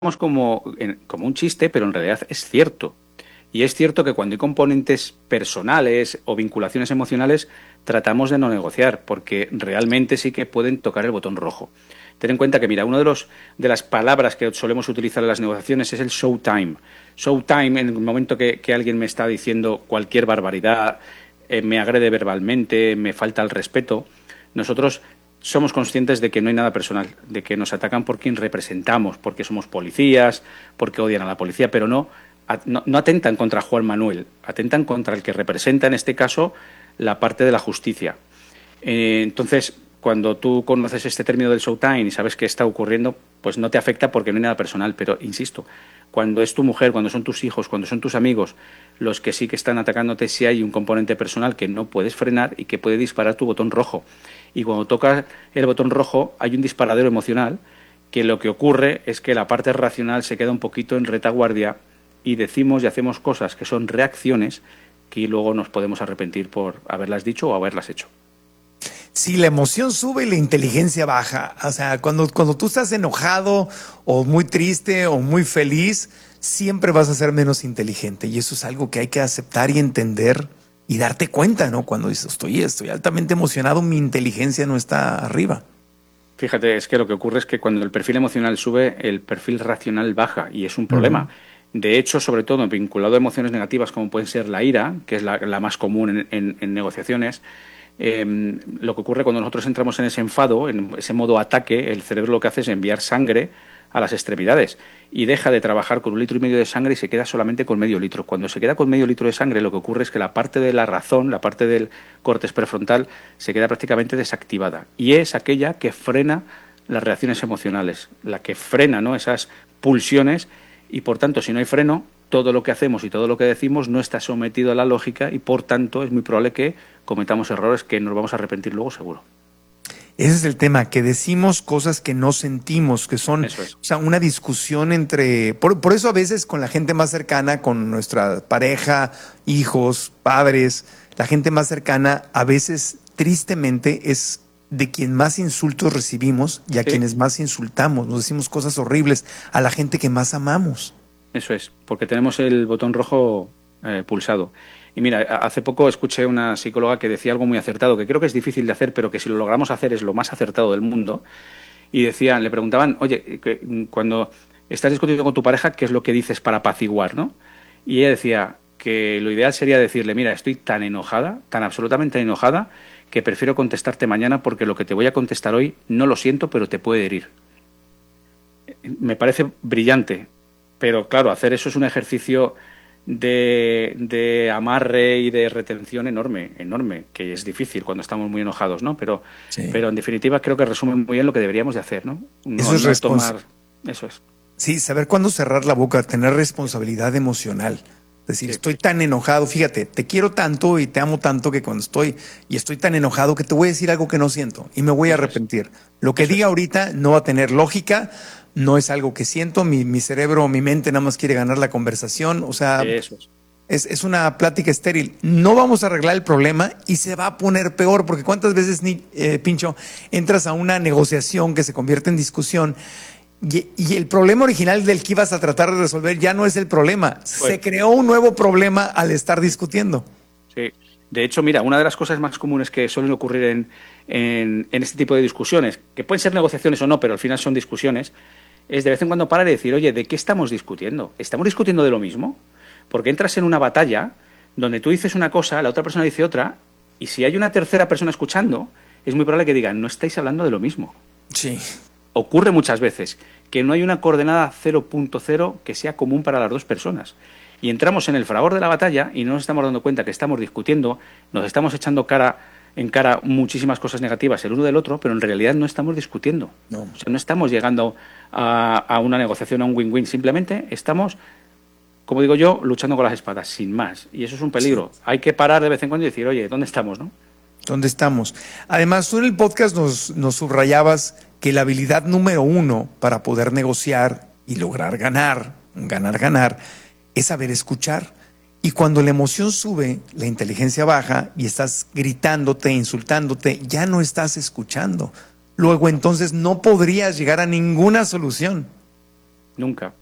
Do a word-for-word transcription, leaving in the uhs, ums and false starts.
como, en- como un chiste, pero en realidad es cierto. Y es cierto que cuando hay componentes personales o vinculaciones emocionales, tratamos de no negociar, porque realmente sí que pueden tocar el botón rojo. Ten en cuenta que, mira, una de los de las palabras que solemos utilizar en las negociaciones es el showtime. Showtime, en el momento que, que alguien me está diciendo cualquier barbaridad, eh, me agrede verbalmente, me falta el respeto, nosotros somos conscientes de que no hay nada personal, de que nos atacan por quien representamos, porque somos policías, porque odian a la policía, pero no, a- no, no atentan contra Juan Manuel, atentan contra el que representa, en este caso, la parte de la justicia. Eh, entonces, cuando tú conoces este término del showtime y sabes qué está ocurriendo, pues no te afecta porque no hay nada personal. Pero, insisto, cuando es tu mujer, cuando son tus hijos, cuando son tus amigos, los que sí que están atacándote, sí hay un componente personal que no puedes frenar y que puede disparar tu botón rojo. Y cuando tocas el botón rojo, hay un disparadero emocional que lo que ocurre es que la parte racional se queda un poquito en retaguardia y decimos y hacemos cosas que son reacciones que luego nos podemos arrepentir por haberlas dicho o haberlas hecho. Si la emoción sube y la inteligencia baja, o sea, cuando, cuando tú estás enojado o muy triste o muy feliz, siempre vas a ser menos inteligente. Y eso es algo que hay que aceptar y entender y darte cuenta, ¿no? Cuando dices, estoy, estoy altamente emocionado, mi inteligencia no está arriba. Fíjate, es que lo que ocurre es que cuando el perfil emocional sube, el perfil racional baja y es un Ujú. problema. De hecho, sobre todo vinculado a emociones negativas como pueden ser la ira, que es la, la más común en, en- en negociaciones, eh, lo que ocurre cuando nosotros entramos en ese enfado, en ese modo ataque, el cerebro lo que hace es enviar sangre a las extremidades y deja de trabajar con un litro y medio de sangre y se queda solamente con medio litro. Cuando se queda con medio litro de sangre, lo que ocurre es que la parte de la razón, la parte del córtex prefrontal, se queda prácticamente desactivada y es aquella que frena las reacciones emocionales, la que frena, ¿no?, esas pulsiones y, por tanto, si no hay freno, todo lo que hacemos y todo lo que decimos no está sometido a la lógica y, por tanto, es muy probable que cometamos errores que nos vamos a arrepentir luego seguro. Ese es el tema, que decimos cosas que no sentimos, que son, Eso es. o sea, una discusión entre, por, por eso a veces con la gente más cercana, con nuestra pareja, hijos, padres, la gente más cercana, a veces tristemente es de quien más insultos recibimos y a Sí, quienes más insultamos, nos decimos cosas horribles a la gente que más amamos. eso es, porque tenemos el botón rojo eh, pulsado. Y mira, a- hace poco escuché una psicóloga que decía algo muy acertado, que creo que es difícil de hacer, pero que si lo logramos hacer es lo más acertado del mundo. Y decían, le preguntaban, oye, que, mm, cuando estás discutiendo con tu pareja, ¿qué es lo que dices para apaciguar, no? Y ella decía que lo ideal sería decirle, mira, estoy tan enojada, tan absolutamente enojada, que prefiero contestarte mañana porque lo que te voy a contestar hoy no lo siento, pero te puede herir. Me parece brillante, pero claro, hacer eso es un ejercicio de, de amarre y de retención enorme, enorme, que es difícil cuando estamos muy enojados, ¿no? Pero, Sí. pero en definitiva creo que resume muy bien lo que deberíamos de hacer, ¿no? No, Eso es no respons- tomar... Eso es. Sí, saber cuándo cerrar la boca, tener responsabilidad emocional. Es decir, Sí, estoy tan enojado, fíjate, te quiero tanto y te amo tanto que cuando estoy y estoy tan enojado que te voy a decir algo que no siento y me voy a eso es. arrepentir. Lo que Eso diga es. ahorita no va a tener lógica, no es algo que siento, mi, mi cerebro, mi mente nada más quiere ganar la conversación, o sea, Eso es. es, es una plática estéril. No vamos a arreglar el problema y se va a poner peor, porque cuántas veces, ni, eh, Pincho, entras a una negociación que se convierte en discusión y, y el problema original del que ibas a tratar de resolver ya no es el problema. Se Bueno, creó un nuevo problema al estar discutiendo. sí. De hecho, mira, una de las cosas más comunes que suelen ocurrir en, en, en este tipo de discusiones, que pueden ser negociaciones o no, pero al final son discusiones, es de vez en cuando parar y decir, oye, ¿de qué estamos discutiendo? ¿Estamos discutiendo de lo mismo? Porque entras en una batalla donde tú dices una cosa, la otra persona dice otra, y si hay una tercera persona escuchando, es muy probable que digan, no estáis hablando de lo mismo. Sí. Ocurre muchas veces que no hay una coordenada cero punto cero que sea común para las dos personas. Y entramos en el fragor de la batalla y no nos estamos dando cuenta que estamos discutiendo, nos estamos echando cara en cara muchísimas cosas negativas el uno del otro, pero en realidad no estamos discutiendo. No. O sea, no estamos llegando a, a una negociación, a un win-win, simplemente estamos, como digo yo, luchando con las espadas, sin más. Y eso es un Sí. peligro. Hay que parar de vez en cuando y decir, oye, ¿dónde estamos, no? ¿Dónde estamos? Además, tú en el podcast nos, nos subrayabas que la habilidad número uno para poder negociar y lograr ganar, ganar, ganar, es saber escuchar. Y cuando la emoción sube, la inteligencia baja y estás gritándote, insultándote, ya no estás escuchando. Luego entonces no podrías llegar a ninguna solución. nunca.